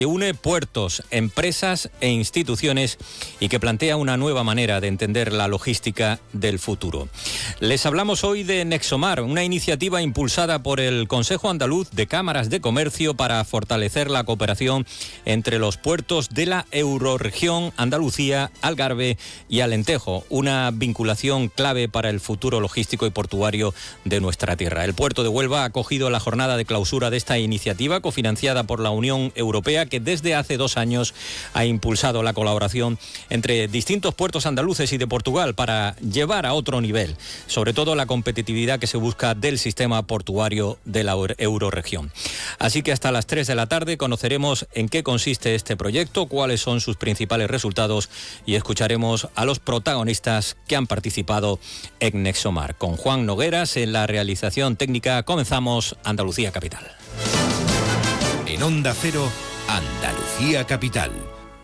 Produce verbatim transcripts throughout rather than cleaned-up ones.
que une puertos, empresas e instituciones y que plantea una nueva manera de entender la logística del futuro. Les hablamos hoy de Nexomar, una iniciativa impulsada por el Consejo Andaluz de Cámaras de Comercio para fortalecer la cooperación entre los puertos de la eurorregión Andalucía, Algarve y Alentejo, una vinculación clave para el futuro logístico y portuario de nuestra tierra. El puerto de Huelva ha acogido la jornada de clausura de esta iniciativa cofinanciada por la Unión Europea, que desde hace dos años ha impulsado la colaboración entre distintos puertos andaluces y de Portugal para llevar a otro nivel, sobre todo la competitividad que se busca del sistema portuario de la eurorregión. Así que hasta las tres de la tarde conoceremos en qué consiste este proyecto, cuáles son sus principales resultados y escucharemos a los protagonistas que han participado en Nexomar. Con Juan Nogueras en la realización técnica comenzamos Andalucía Capital. En Onda Cero, Andalucía Capital.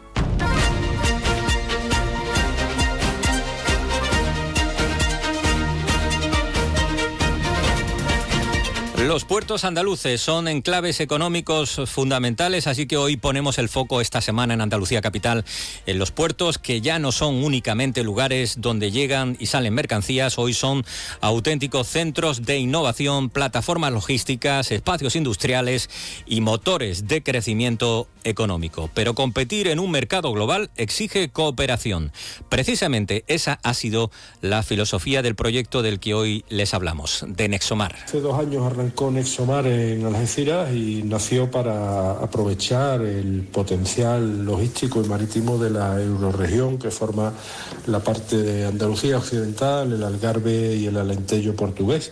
Los puertos andaluces son enclaves económicos fundamentales, así que hoy ponemos el foco esta semana en Andalucía Capital en los puertos, que ya no son únicamente lugares donde llegan y salen mercancías, hoy son auténticos centros de innovación, plataformas logísticas, espacios industriales y motores de crecimiento económico. Pero competir en un mercado global exige cooperación. Precisamente esa ha sido la filosofía del proyecto del que hoy les hablamos, de Nexomar. Hace dos años arrancó con Nexomar en Algeciras y nació para aprovechar el potencial logístico y marítimo de la eurorregión, que forma la parte de Andalucía Occidental, el Algarve y el Alentejo portugués,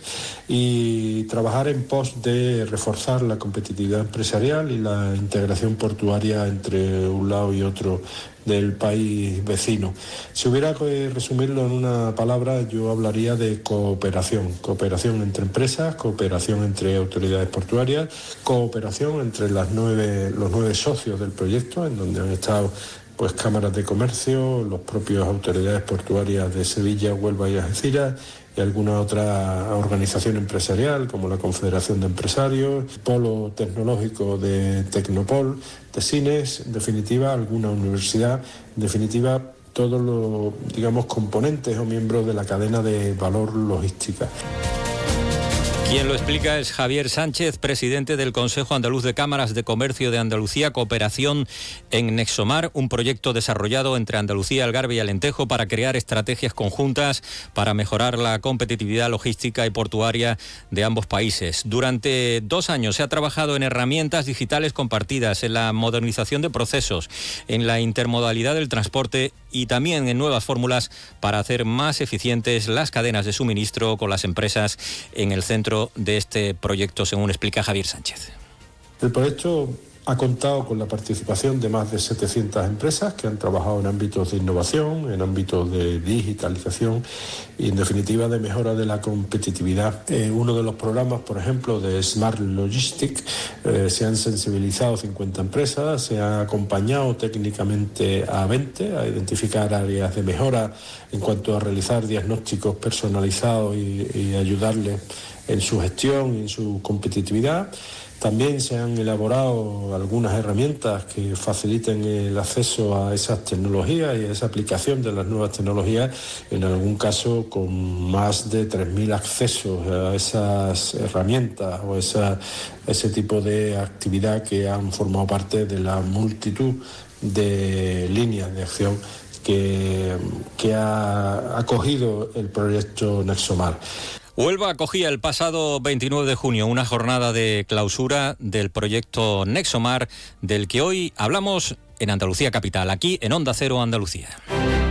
y trabajar en pos de reforzar la competitividad empresarial y la integración portuaria entre un lado y otro del país vecino. Si hubiera que resumirlo en una palabra, yo hablaría de cooperación. Cooperación entre empresas, cooperación entre autoridades portuarias, cooperación entre las nueve, los nueve socios del proyecto, en donde han estado pues cámaras de comercio, los propios autoridades portuarias de Sevilla, Huelva y Algeciras, y alguna otra organización empresarial como la Confederación de Empresarios, Polo Tecnológico de Tecnopol, de Cines, en definitiva alguna universidad, en definitiva todos los, digamos, componentes o miembros de la cadena de valor logística. Quien lo explica es Javier Sánchez, presidente del Consejo Andaluz de Cámaras de Comercio de Andalucía, Cooperación en Nexomar, un proyecto desarrollado entre Andalucía, Algarve y Alentejo para crear estrategias conjuntas para mejorar la competitividad logística y portuaria de ambos países. Durante dos años se ha trabajado en herramientas digitales compartidas, en la modernización de procesos, en la intermodalidad del transporte y también en nuevas fórmulas para hacer más eficientes las cadenas de suministro con las empresas en el centro de este proyecto, según explica Javier Sánchez. El proyecto ha contado con la participación de más de setecientas empresas que han trabajado en ámbitos de innovación, en ámbitos de digitalización y, en definitiva, de mejora de la competitividad. Eh, uno de los programas, por ejemplo, de Smart Logistics, eh, se han sensibilizado cincuenta empresas, se ha acompañado técnicamente a veinte a identificar áreas de mejora en cuanto a realizar diagnósticos personalizados y, y ayudarles en su gestión y en su competitividad. También se han elaborado algunas herramientas que faciliten el acceso a esas tecnologías y a esa aplicación de las nuevas tecnologías, en algún caso con más de tres mil accesos a esas herramientas o esa, ese tipo de actividad que han formado parte de la multitud de líneas de acción que, que ha acogido el proyecto Nexomar. Huelva acogía el pasado veintinueve de junio una jornada de clausura del proyecto Nexomar, del que hoy hablamos en Andalucía Capital, aquí en Onda Cero Andalucía.